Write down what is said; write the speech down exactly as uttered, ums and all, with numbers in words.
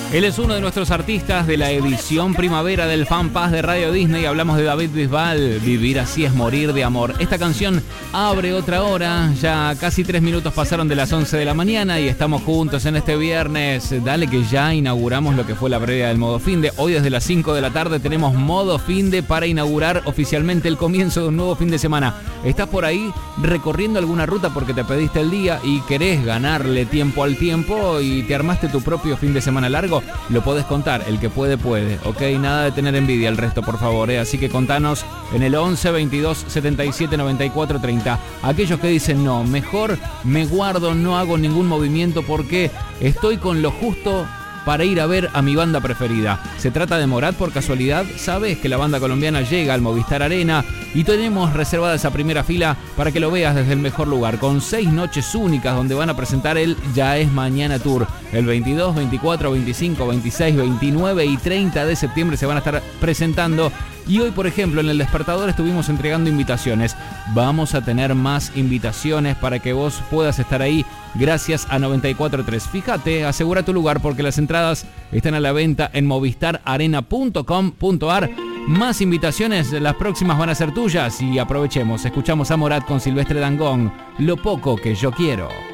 Él es uno de nuestros artistas de la edición primavera del Fan Pass de Radio Disney. Hablamos de David Bisbal, Vivir así es morir de amor. Esta canción abre otra hora, ya casi tres minutos pasaron de las once de la mañana y estamos juntos en este viernes. Dale que ya inauguramos lo que fue la previa del Modo Finde. Hoy desde las cinco de la tarde tenemos Modo Finde para inaugurar oficialmente el comienzo de un nuevo fin de semana. ¿Estás por ahí recorriendo alguna ruta porque te pediste el día y querés ganarle tiempo al tiempo y te armaste tu propio fin de semana largo? Lo podés contar, el que puede, puede, ¿ok? Nada de tener envidia el resto, por favor, ¿eh? Así que contanos en el once, veintidós, setenta y siete, noventa y cuatro, treinta. Aquellos que dicen, no, mejor me guardo, no hago ningún movimiento porque estoy con lo justo para ir a ver a mi banda preferida. ¿Se trata de Morat por casualidad? ¿Sabes que la banda colombiana llega al Movistar Arena y tenemos reservada esa primera fila para que lo veas desde el mejor lugar, con seis noches únicas donde van a presentar el Ya es Mañana Tour? El veintidós, veinticuatro, veinticinco, veintiséis, veintinueve y treinta de septiembre se van a estar presentando. Y hoy, por ejemplo, en El Despertador estuvimos entregando invitaciones. Vamos a tener más invitaciones para que vos puedas estar ahí gracias a noventa y cuatro punto tres. Fíjate, asegura tu lugar porque las entradas están a la venta en movistar arena punto com punto ar. Más invitaciones, las próximas van a ser tuyas y aprovechemos. Escuchamos a Morat con Silvestre Dangond, Lo poco que yo quiero.